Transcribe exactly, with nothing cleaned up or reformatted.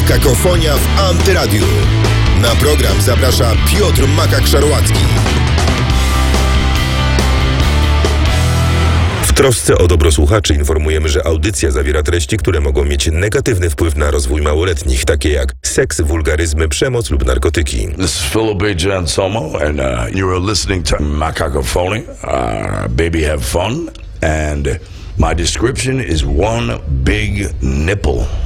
Makakofonia w Antyradiu. Na program zaprasza Piotr Makak-Szarłacki. W trosce o dobro słuchaczy informujemy, że audycja zawiera treści, które mogą mieć negatywny wpływ na rozwój małoletnich, takie jak seks, wulgaryzmy, przemoc lub narkotyki. This is Philip A. Anselmo, and uh, you are listening to Makakofonia. Uh, baby, have fun. And my description is one big nipple.